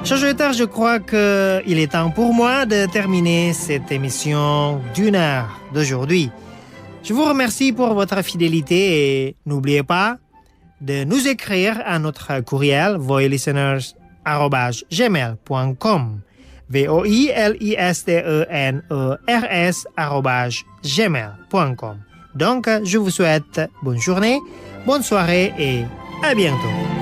Chers auditeurs, je crois qu'il est temps pour moi de terminer cette émission d'une heure d'aujourd'hui. Je vous remercie pour votre fidélité et n'oubliez pas de nous écrire à notre courriel voilisteners@gmail.com voilisteners@gmail.com. Donc, je vous souhaite bonne journée, bonne soirée et à bientôt.